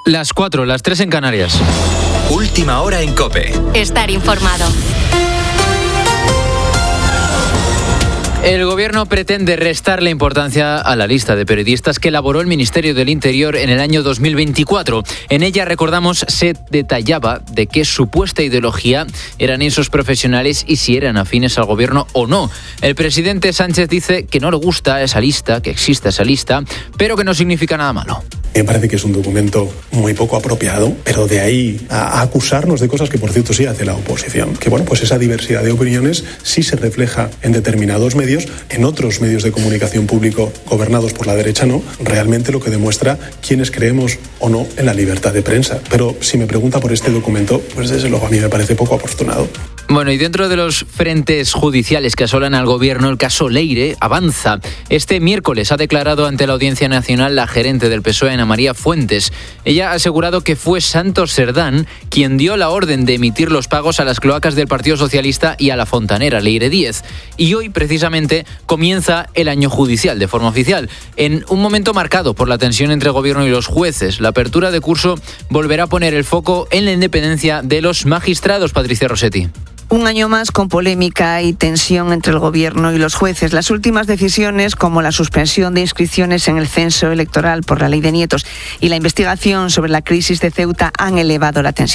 Las 4, las 3 en Canarias. Última hora en COPE. Estar informado. El Gobierno pretende restarle importancia a la lista de periodistas que elaboró el Ministerio del Interior en el año 2024. En ella, recordamos, se detallaba de qué supuesta ideología eran esos profesionales y si eran afines al Gobierno o no. El presidente Sánchez dice que no le gusta esa lista, que exista esa lista, pero que no significa nada malo. Me parece que es un documento muy poco apropiado, pero de ahí a acusarnos de cosas que, por cierto, sí hace la oposición. Que, bueno, pues esa diversidad de opiniones sí se refleja en determinados medios, en otros medios de comunicación público gobernados por la derecha no, realmente lo que demuestra quiénes creemos o no en la libertad de prensa. Pero si me pregunta por este documento, pues desde luego a mí me parece poco afortunado. Bueno, y dentro de los frentes judiciales que asolan al Gobierno, el caso Leire avanza. Este miércoles ha declarado ante la Audiencia Nacional la gerente del PSOE, Ana María Fuentes. Ella ha asegurado que fue Santos Cerdán quien dio la orden de emitir los pagos a las cloacas del Partido Socialista y a la fontanera Leire 10. Y hoy, precisamente, comienza el año judicial de forma oficial, en un momento marcado por la tensión entre el Gobierno y los jueces. La apertura de curso volverá a poner el foco en la independencia de los magistrados. Patricia Rossetti. Un año más con polémica y tensión entre el Gobierno y los jueces. Las últimas decisiones, como la suspensión de inscripciones en el censo electoral por la ley de nietos y la investigación sobre la crisis de Ceuta, han elevado la tensión.